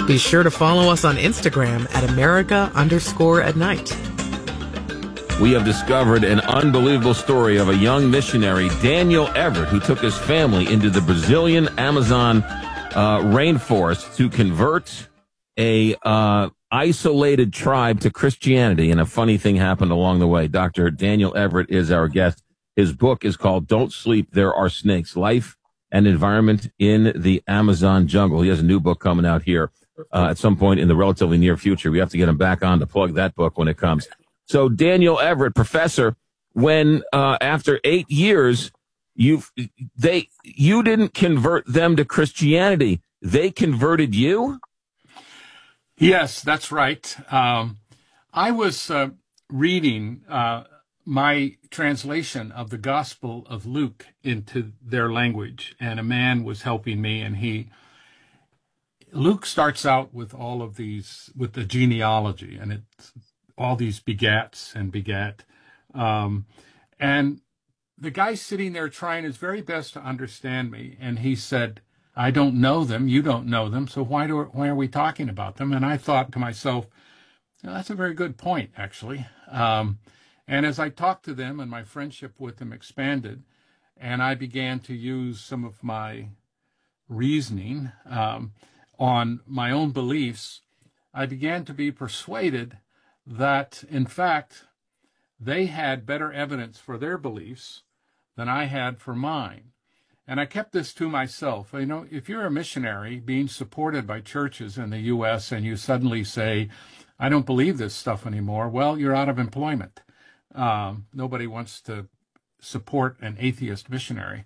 Be sure to follow us on Instagram at America_at night. We have discovered an unbelievable story of a young missionary, Daniel Everett, who took his family into the Brazilian Amazon rainforest to convert a isolated tribe to Christianity. And a funny thing happened along the way. Dr. Daniel Everett is our guest. His book is called Don't Sleep, There Are Snakes, Life and Environment in the Amazon Jungle. He has a new book coming out here at some point in the relatively near future. We have to get him back on to plug that book when it comes. So Daniel Everett, professor, when after 8 years, you didn't convert them to Christianity. They converted you? Yes, that's right. I was reading my translation of the Gospel of Luke into their language, and a man was helping me, and Luke starts out with all of these, with the genealogy, and it's all these begats and begat. And the guy sitting there trying his very best to understand me, and he said, I don't know them, you don't know them, so why are we talking about them? And I thought to myself, well, that's a very good point, actually. And as I talked to them and my friendship with them expanded, and I began to use some of my reasoning on my own beliefs, I began to be persuaded that, in fact, they had better evidence for their beliefs than I had for mine. And I kept this to myself. You know, if you're a missionary being supported by churches in the U.S. and you suddenly say, I don't believe this stuff anymore, well, you're out of employment. Nobody wants to support an atheist missionary.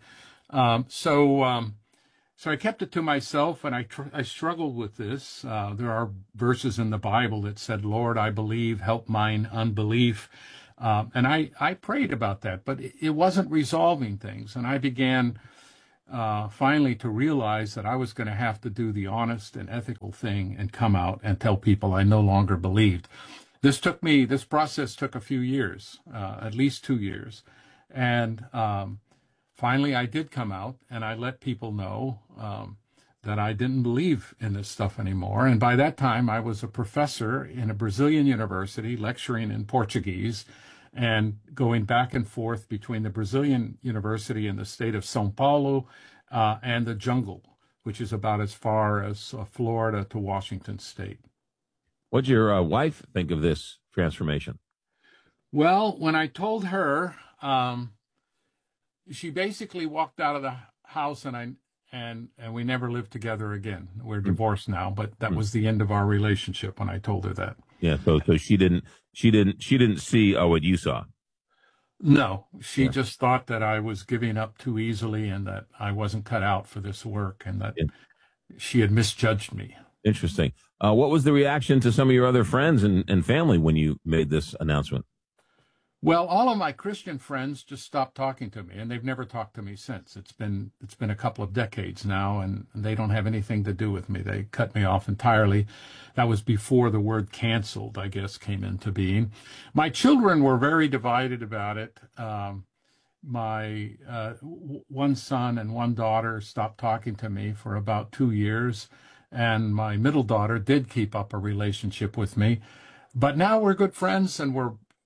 So I kept it to myself, and I struggled with this. There are verses in the Bible that said, Lord, I believe, help mine unbelief. And I prayed about that, but it wasn't resolving things. And I began finally to realize that I was going to have to do the honest and ethical thing and come out and tell people I no longer believed. This process took a few years, at least 2 years. And finally, I did come out, and I let people know that I didn't believe in this stuff anymore. And by that time, I was a professor in a Brazilian university lecturing in Portuguese and going back and forth between the Brazilian university in the state of São Paulo and the jungle, which is about as far as Florida to Washington State. What'd your wife think of this transformation? Well, when I told her, she basically walked out of the house, and we never lived together again. We're divorced now, but that was the end of our relationship when I told her that. Yeah, so she didn't see what you saw. No, she just thought that I was giving up too easily and that I wasn't cut out for this work, and that she had misjudged me. Interesting. What was the reaction to some of your other friends and family when you made this announcement? Well, all of my Christian friends just stopped talking to me, and they've never talked to me since. It's been a couple of decades now, and they don't have anything to do with me. They cut me off entirely. That was before the word canceled, I guess, came into being. My children were very divided about it. My one son and one daughter stopped talking to me for about 2 years, and my middle daughter did keep up a relationship with me. But now we're good friends, and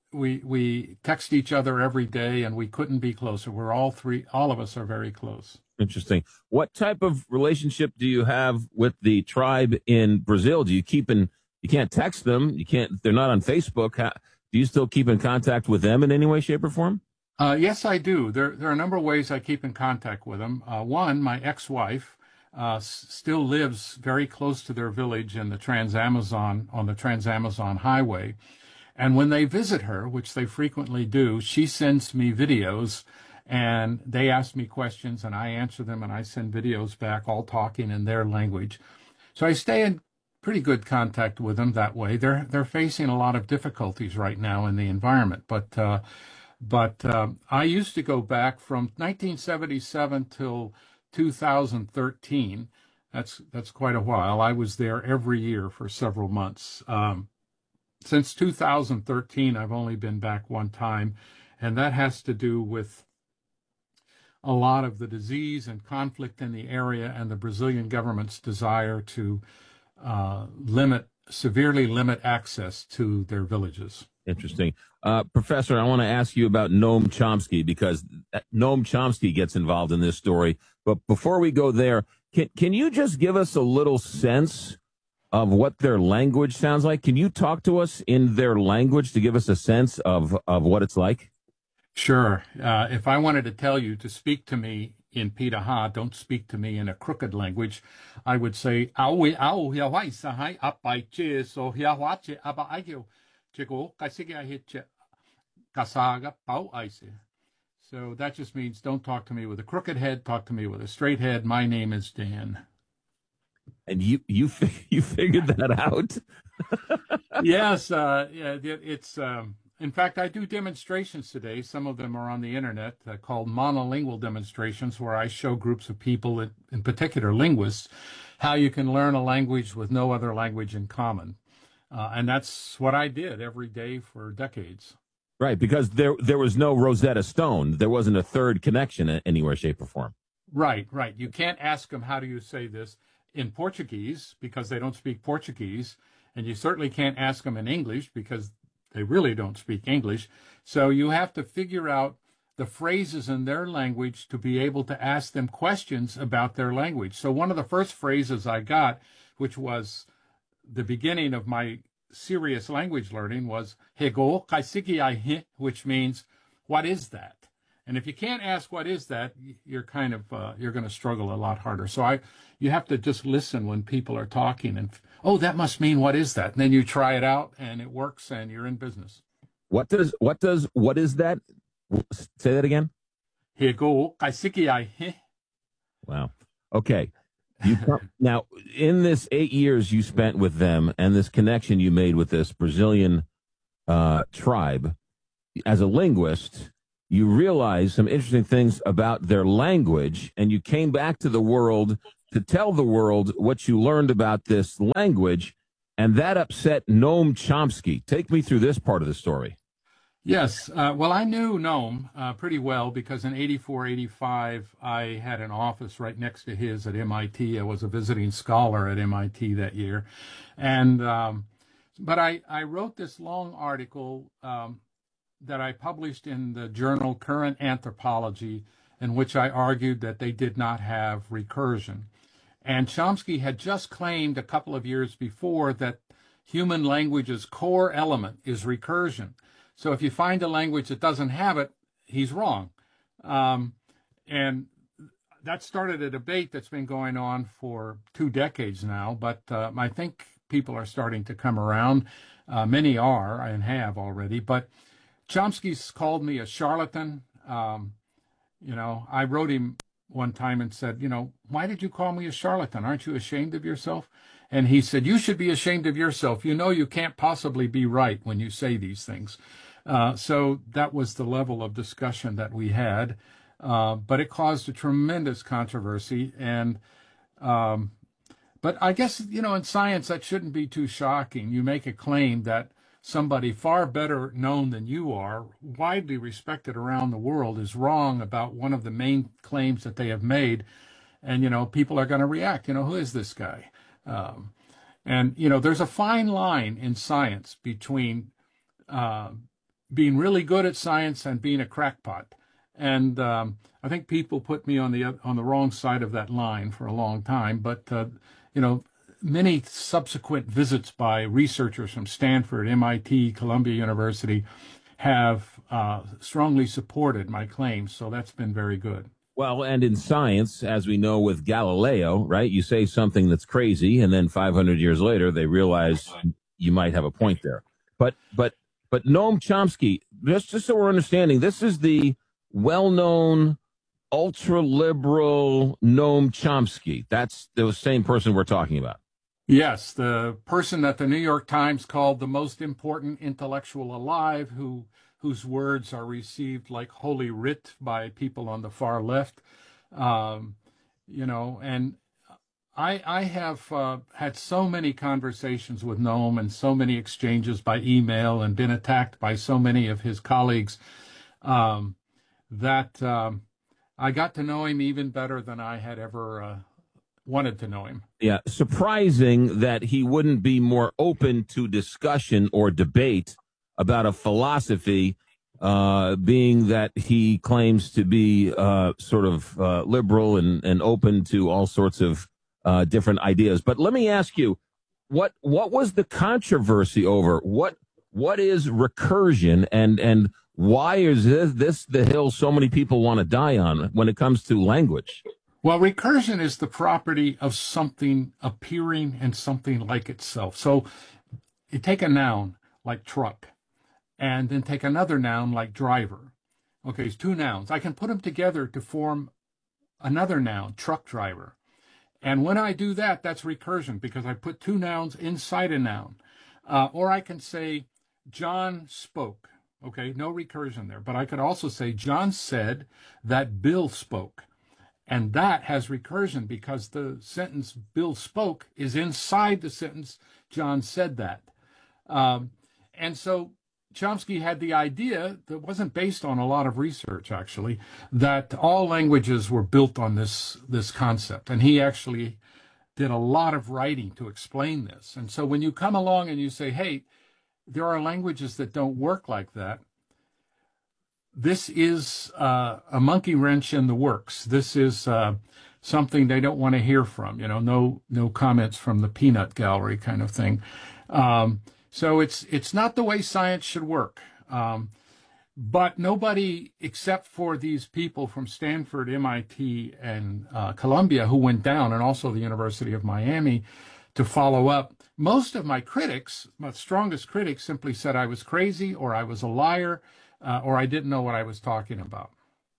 we text each other every day, and we couldn't be closer. All of us are very close. Interesting. What type of relationship do you have with the tribe in Brazil? Do you you can't text them. They're not on Facebook. Do you still keep in contact with them in any way, shape, or form? Yes, I do. There are a number of ways I keep in contact with them. One, my ex-wife still lives very close to their village in the on the Trans-Amazon Highway. And when they visit her, which they frequently do, she sends me videos, and they ask me questions, and I answer them, and I send videos back, all talking in their language. So I stay in pretty good contact with them that way. They're facing a lot of difficulties right now in the environment, but I used to go back from 1977 till 2013. That's quite a while. I was there every year for several months. Since 2013, I've only been back one time, and that has to do with a lot of the disease and conflict in the area and the Brazilian government's desire to severely limit access to their villages. Interesting. Professor, I want to ask you about Noam Chomsky because Noam Chomsky gets involved in this story. But before we go there, can you just give us a little sense of what their language sounds like? Can you talk to us in their language to give us a sense of what it's like? Sure. If I wanted to tell you to speak to me in Pitaha, don't speak to me in a crooked language, I would say, "Aui au hia wai sahai apai che so hia wache aba aikio chego kasige hitche kasaga pau aise." So that just means don't talk to me with a crooked head, talk to me with a straight head. My name is Dan. And you figured that out? Yes, yeah, it's in fact, I do demonstrations today. Some of them are on the internet called monolingual demonstrations, where I show groups of people, in particular linguists, how you can learn a language with no other language in common. And that's what I did every day for decades. Right, because there was no Rosetta Stone. There wasn't a third connection in anywhere, shape, or form. Right, right. You can't ask them, how do you say this in Portuguese, because they don't speak Portuguese. And you certainly can't ask them in English because they really don't speak English. So you have to figure out the phrases in their language to be able to ask them questions about their language. So one of the first phrases I got, which was the beginning of my serious language learning, was Hego kaisiki ai he, which means, what is that? And if you can't ask what is that, you're kind of you're going to struggle a lot harder. So you have to just listen when people are talking and, oh, that must mean what is that? And then you try it out and it works and you're in business. What is that? Say that again. Hego kaisiki ai he. Wow. Okay. Now, in this 8 years you spent with them and this connection you made with this Brazilian tribe, as a linguist, you realized some interesting things about their language, and you came back to the world to tell the world what you learned about this language, and that upset Noam Chomsky. Take me through this part of the story. Yes. Well, I knew Noam pretty well because in 84, 85, I had an office right next to his at MIT. I was a visiting scholar at MIT that year. And but I wrote this long article that I published in the journal Current Anthropology, in which I argued that they did not have recursion. And Chomsky had just claimed a couple of years before that human language's core element is recursion. So if you find a language that doesn't have it, he's wrong. And that started a debate that's been going on for 2 decades now, but I think people are starting to come around. Many are and have already, but Chomsky's called me a charlatan. I wrote him one time and said, why did you call me a charlatan? Aren't you ashamed of yourself? And he said, you should be ashamed of yourself. You know you can't possibly be right when you say these things. So that was the level of discussion that we had. But it caused a tremendous controversy. And but I guess, in science, that shouldn't be too shocking. You make a claim that somebody far better known than you are, widely respected around the world, is wrong about one of the main claims that they have made. And, people are going to react. Who is this guy? There's a fine line in science between being really good at science and being a crackpot. And I think people put me on the wrong side of that line for a long time. But, many subsequent visits by researchers from Stanford, MIT, Columbia University have strongly supported my claims. So that's been very good. Well, and in science, as we know with Galileo, right, you say something that's crazy, and then 500 years later, they realize you might have a point there. But Noam Chomsky, just so we're understanding, this is the well-known ultra-liberal Noam Chomsky. That's the same person we're talking about. Yes, the person that the New York Times called the most important intellectual alive, whose words are received like holy writ by people on the far left. And I have had so many conversations with Noam and so many exchanges by email and been attacked by so many of his colleagues that I got to know him even better than I had ever wanted to know him. Yeah, surprising that he wouldn't be more open to discussion or debate about a philosophy, being that he claims to be sort of liberal and open to all sorts of different ideas. But let me ask you, what was the controversy over? What is recursion, and why is this the hill so many people want to die on when it comes to language? Well, recursion is the property of something appearing in something like itself. So you take a noun like truck, and then take another noun like driver. Okay, it's two nouns. I can put them together to form another noun, truck driver. And when I do that, that's recursion because I put two nouns inside a noun. Or I can say, John spoke. Okay, no recursion there. But I could also say, John said that Bill spoke. And that has recursion because the sentence Bill spoke is inside the sentence John said that. And so Chomsky had the idea that wasn't based on a lot of research, actually, that all languages were built on this concept. And he actually did a lot of writing to explain this. And so when you come along and you say, hey, there are languages that don't work like that, this is a monkey wrench in the works. This is something they don't want to hear from, no comments from the peanut gallery kind of thing. So it's not the way science should work. But nobody except for these people from Stanford, MIT, and Columbia who went down, and also the University of Miami, to follow up. Most of my critics, my strongest critics, simply said I was crazy or I was a liar. Or I didn't know what I was talking about.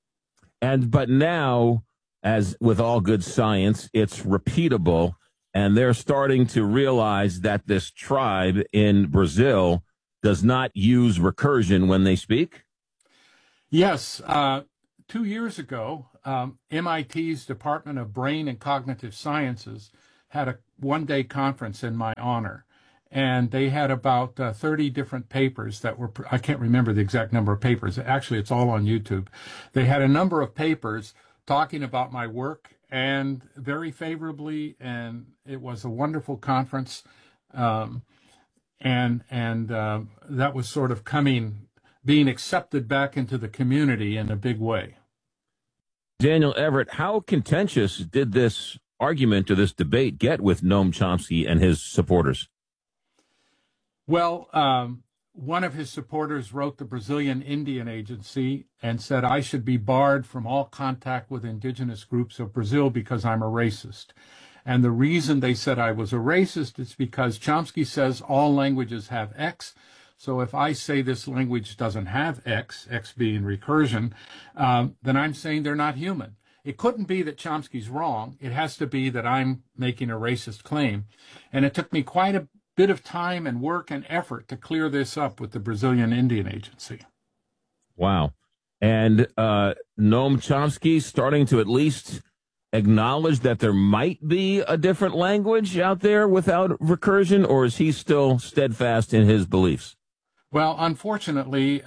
But now, as with all good science, it's repeatable, and they're starting to realize that this tribe in Brazil does not use recursion when they speak? Yes. 2 years ago, MIT's Department of Brain and Cognitive Sciences had a one-day conference in my honor. And they had about 30 different papers that were, I can't remember the exact number of papers. Actually, it's all on YouTube. They had a number of papers talking about my work and very favorably. And it was a wonderful conference. That was sort of being accepted back into the community in a big way. Daniel Everett, how contentious did this argument or this debate get with Noam Chomsky and his supporters? Well, one of his supporters wrote the Brazilian Indian Agency and said I should be barred from all contact with indigenous groups of Brazil because I'm a racist. And the reason they said I was a racist is because Chomsky says all languages have X. So if I say this language doesn't have X being recursion, then I'm saying they're not human. It couldn't be that Chomsky's wrong. It has to be that I'm making a racist claim. And it took me quite a bit of time and work and effort to clear this up with the Brazilian Indian Agency. Wow. And Noam Chomsky starting to at least acknowledge that there might be a different language out there without recursion, or is he still steadfast in his beliefs? Well, unfortunately,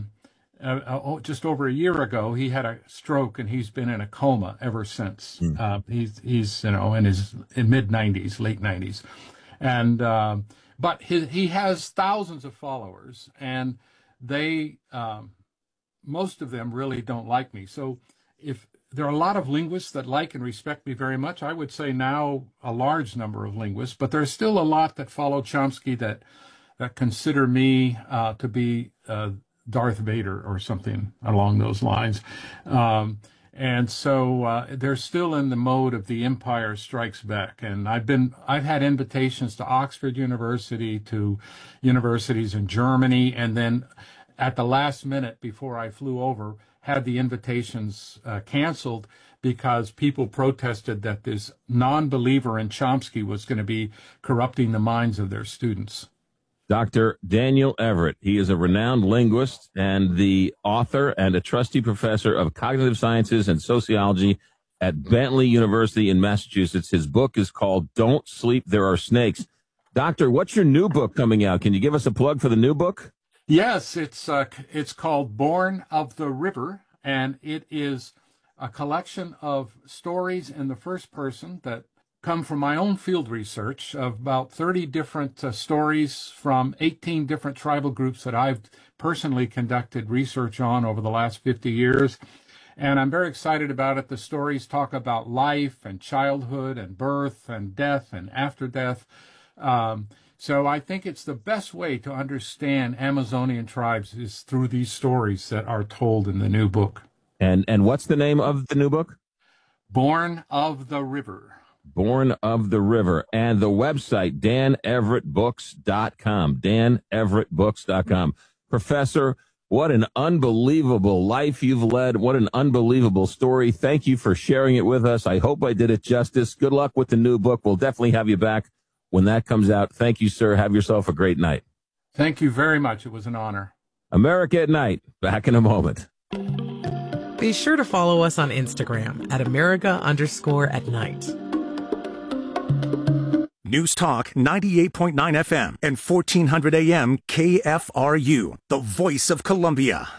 just over a year ago, he had a stroke and he's been in a coma ever since. He's in his mid-90s, late 90s. And but he has thousands of followers, and they most of them really don't like me. So if there are a lot of linguists that like and respect me very much, I would say now a large number of linguists, but there's still a lot that follow Chomsky that consider me to be Darth Vader or something along those lines. And so they're still in the mode of the Empire Strikes Back. And I've had invitations to Oxford University, to universities in Germany, and then at the last minute before I flew over, had the invitations canceled because people protested that this non-believer in Chomsky was going to be corrupting the minds of their students. Dr. Daniel Everett. He is a renowned linguist and the author and a trustee professor of cognitive sciences and sociology at Bentley University in Massachusetts. His book is called Don't Sleep, There Are Snakes. Doctor, what's your new book coming out? Can you give us a plug for the new book? Yes, it's called Born of the River, and it is a collection of stories in the first person that come from my own field research of about 30 different stories from 18 different tribal groups that I've personally conducted research on over the last 50 years. And I'm very excited about it. The stories talk about life and childhood and birth and death and after death. So I think it's the best way to understand Amazonian tribes is through these stories that are told in the new book. And what's the name of the new book? Born of the River. Born of the River. And the website, daneverettbooks.com. daneverettbooks.com. Professor, what an unbelievable life you've led. What an unbelievable story. Thank you for sharing it with us. I hope I did it justice. Good luck with the new book. We'll definitely have you back when that comes out. Thank you, sir. Have yourself a great night. Thank you very much. It was an honor. America at Night. Back in a moment. Be sure to follow us on Instagram at America_at-night. News Talk 98.9 FM and 1400 AM KFRU, the voice of Columbia.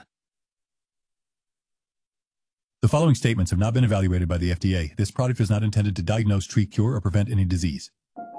The following statements have not been evaluated by the FDA. This product is not intended to diagnose, treat, cure, or prevent any disease.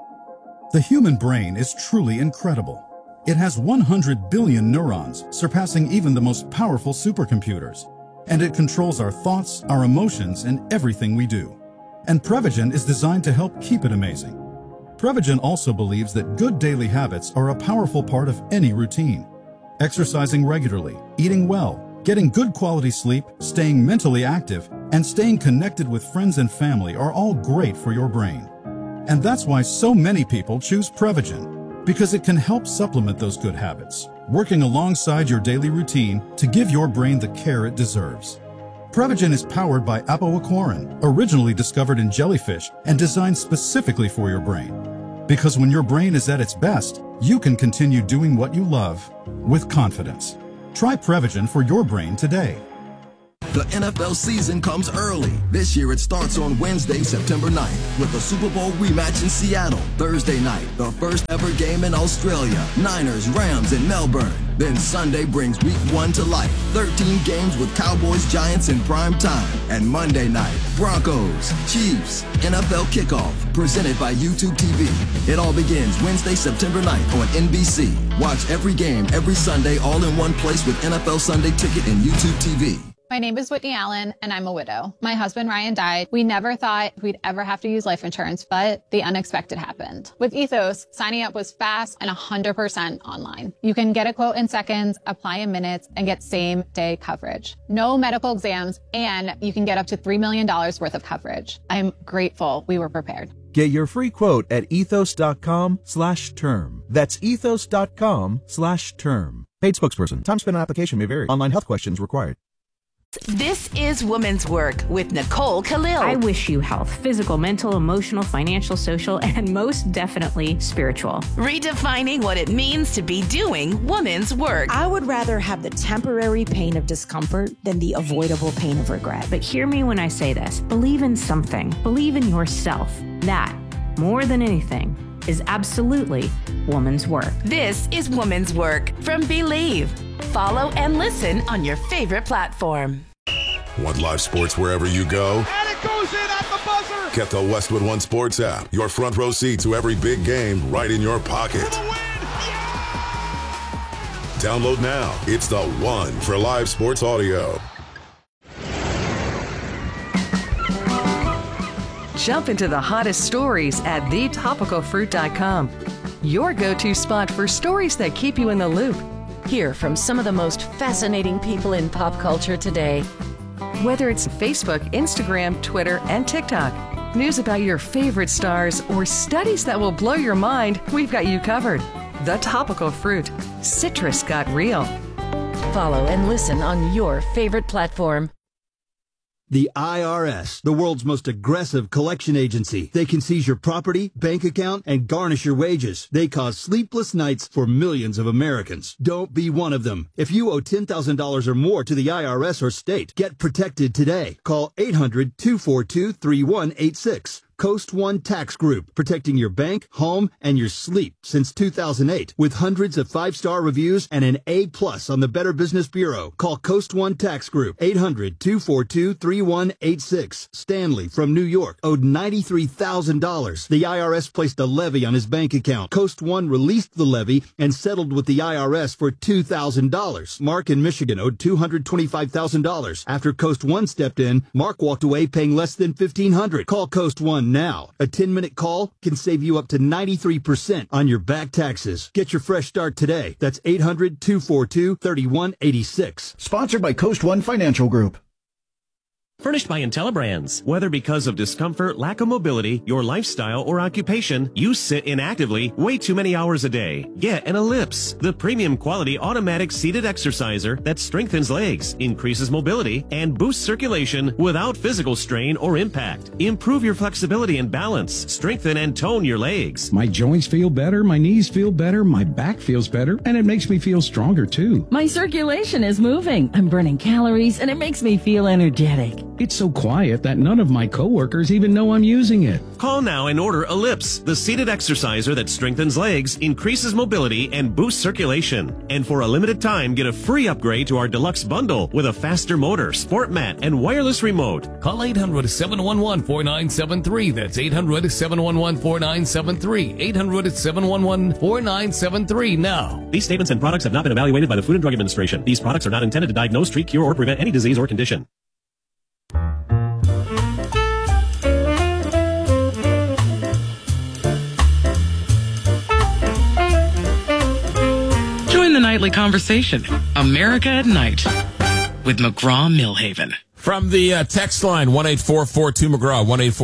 The human brain is truly incredible. It has 100 billion neurons, surpassing even the most powerful supercomputers. And it controls our thoughts, our emotions, and everything we do. And Prevagen is designed to help keep it amazing. Prevagen also believes that good daily habits are a powerful part of any routine. Exercising regularly, eating well, getting good quality sleep, staying mentally active, and staying connected with friends and family are all great for your brain. And that's why so many people choose Prevagen, because it can help supplement those good habits, working alongside your daily routine to give your brain the care it deserves. Prevagen is powered by apoaquarin, originally discovered in jellyfish and designed specifically for your brain. Because when your brain is at its best, you can continue doing what you love with confidence. Try Prevagen for your brain today. The NFL season comes early. This year it starts on Wednesday, September 9th with the Super Bowl rematch in Seattle. Thursday night, the first ever game in Australia. Niners, Rams in Melbourne. Then Sunday brings week 1 to life. 13 games with Cowboys, Giants in prime time. And Monday night, Broncos, Chiefs, NFL kickoff, presented by YouTube TV. It all begins Wednesday, September 9th on NBC. Watch every game, every Sunday, all in one place with NFL Sunday Ticket and YouTube TV. My name is Whitney Allen, and I'm a widow. My husband, Ryan, died. We never thought we'd ever have to use life insurance, but the unexpected happened. With Ethos, signing up was fast and 100% online. You can get a quote in seconds, apply in minutes, and get same-day coverage. No medical exams, and you can get up to $3 million worth of coverage. I'm grateful we were prepared. Get your free quote at ethos.com/term. That's ethos.com/term. Paid spokesperson. Time spent on application may vary. Online health questions required. This is Women's Work with Nicole Khalil. I wish you health, physical, mental, emotional, financial, social, and most definitely spiritual. Redefining what it means to be doing women's work. I would rather have the temporary pain of discomfort than the avoidable pain of regret. But hear me when I say this. Believe in something. Believe in yourself. That, more than anything, is absolutely woman's work. This is Woman's Work from Believe. Follow and listen on your favorite platform. Want live sports wherever you go? And it goes in at the buzzer! Get the Westwood One Sports app. Your front row seat to every big game right in your pocket. For the win! Yeah! Download now. It's the one for live sports audio. Jump into the hottest stories at thetopicalfruit.com. Your go-to spot for stories that keep you in the loop. Hear from some of the most fascinating people in pop culture today. Whether it's Facebook, Instagram, Twitter, and TikTok, news about your favorite stars, or studies that will blow your mind, we've got you covered. The Topical Fruit. Citrus got real. Follow and listen on your favorite platform. The IRS, the world's most aggressive collection agency. They can seize your property, bank account, and garnish your wages. They cause sleepless nights for millions of Americans. Don't be one of them. If you owe $10,000 or more to the IRS or state, get protected today. Call 800-242-3186. Coast One Tax Group, protecting your bank, home, and your sleep since 2008 with hundreds of 5-star reviews and an A+ on the Better Business Bureau. Call Coast One Tax Group, 800-242-3186. Stanley from New York owed $93,000. The IRS placed a levy on his bank account. Coast One released the levy and settled with the IRS for $2,000. Mark in Michigan owed $225,000. After Coast One stepped in, Mark walked away paying less than $1,500. Call Coast One now. A 10-minute call can save you up to 93% on your back taxes. Get your fresh start today. That's 800-242-3186. Sponsored by Coast One Financial Group. Furnished by IntelliBrands. Whether because of discomfort, lack of mobility, your lifestyle, or occupation, you sit inactively way too many hours a day. Get an Ellipse, the premium quality automatic seated exerciser that strengthens legs, increases mobility, and boosts circulation without physical strain or impact. Improve your flexibility and balance. Strengthen and tone your legs. My joints feel better, my knees feel better, my back feels better, and it makes me feel stronger too. My circulation is moving. I'm burning calories, and it makes me feel energetic. It's so quiet that none of my coworkers even know I'm using it. Call now and order Ellipse, the seated exerciser that strengthens legs, increases mobility, and boosts circulation. And for a limited time, get a free upgrade to our deluxe bundle with a faster motor, sport mat, and wireless remote. Call 800-711-4973. That's 800-711-4973. 800-711-4973 now. These statements and products have not been evaluated by the Food and Drug Administration. These products are not intended to diagnose, treat, cure, or prevent any disease or condition. Join the nightly conversation, America at Night, with McGraw-Milhaven. From the text line, 1-844-2-McGraw,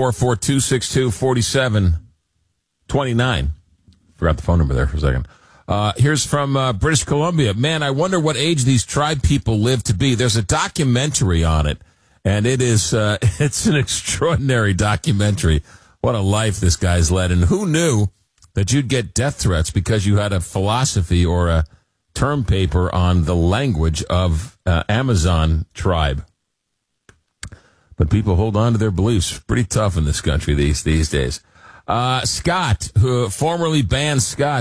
1-844-262-4729. Forgot the phone number there for a second. Here's from British Columbia. Man, I wonder what age these tribe people live to be. There's a documentary on it, and it is it's an extraordinary documentary. What a life this guy's led, and who knew that you'd get death threats because you had a philosophy or a term paper on the language of Amazon tribe. But people hold on to their beliefs. Pretty tough in this country these days. Scott, who formerly banned Scott,